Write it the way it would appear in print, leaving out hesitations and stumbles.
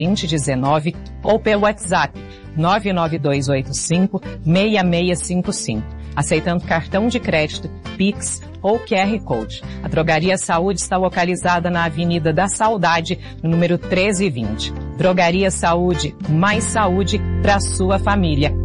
2019 ou pelo WhatsApp 99285-6655, aceitando cartão de crédito, Pix ou QR Code. A Drogaria Saúde está localizada na Avenida da Saudade, no número 1320. Drogaria Saúde, mais saúde para sua família.